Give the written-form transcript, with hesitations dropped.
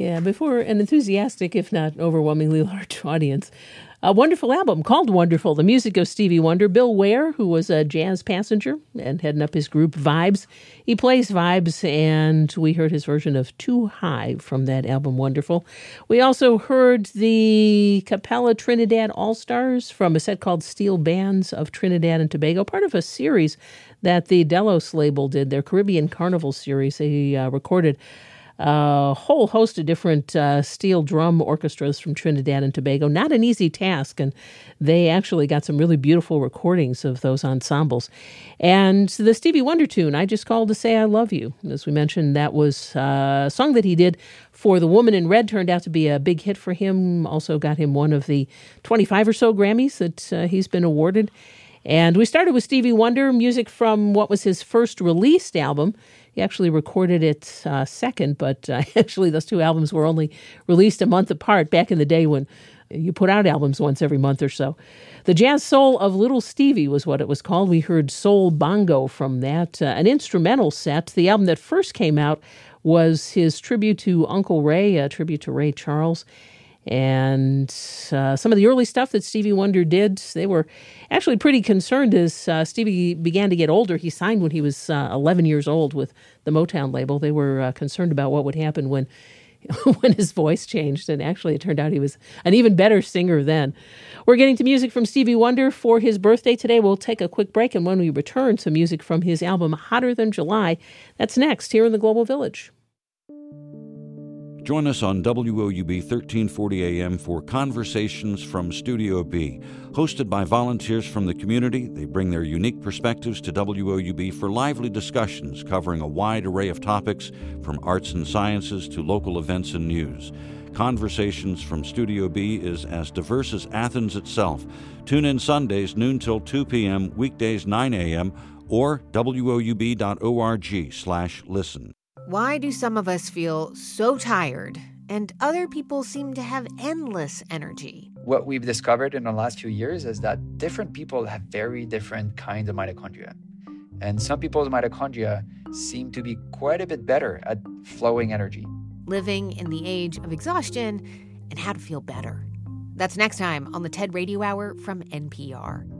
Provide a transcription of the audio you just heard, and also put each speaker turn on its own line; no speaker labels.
Yeah, before an enthusiastic, if not overwhelmingly large audience. A wonderful album called Wonderful, the music of Stevie Wonder. Bill Ware, who was a jazz passenger and heading up his group Vibes. He plays Vibes, and we heard his version of Too High from that album, Wonderful. We also heard the Capella Trinidad All-Stars from a set called Steel Bands of Trinidad and Tobago, part of a series that the Delos label did, their Caribbean Carnival series. They recorded a whole host of different steel drum orchestras from Trinidad and Tobago. Not an easy task, and they actually got some really beautiful recordings of those ensembles. And the Stevie Wonder tune, I Just Called to Say I Love You. As we mentioned, that was a song that he did for The Woman in Red, turned out to be a big hit for him, also got him one of the 25 or so Grammys that he's been awarded. And we started with Stevie Wonder, music from what was his first released album. He actually recorded it second, but actually those two albums were only released a month apart back in the day when you put out albums once every month or so. The Jazz Soul of Little Stevie was what it was called. We heard Soul Bongo from that, an instrumental set. The album that first came out was his tribute to Uncle Ray, a tribute to Ray Charles. And some of the early stuff that Stevie Wonder did, they were actually pretty concerned as Stevie began to get older. He signed when he was 11 years old with the Motown label. They were concerned about what would happen when when his voice changed. And actually, it turned out he was an even better singer then. We're getting to music from Stevie Wonder for his birthday today. We'll take a quick break, and when we return, some music from his album Hotter Than July. That's next here in the Global Village.
Join us on WOUB 1340 AM for Conversations from Studio B. Hosted by volunteers from the community, they bring their unique perspectives to WOUB for lively discussions covering a wide array of topics from arts and sciences to local events and news. Conversations from Studio B is as diverse as Athens itself. Tune in Sundays noon till 2 p.m., weekdays 9 a.m., or woub.org/listen.
Why do some of us feel so tired and other people seem to have endless energy?
What we've discovered in the last few years is that different people have very different kinds of mitochondria. And some people's mitochondria seem to be quite a bit better at flowing energy.
Living in the age of exhaustion and how to feel better. That's next time on the TED Radio Hour from NPR.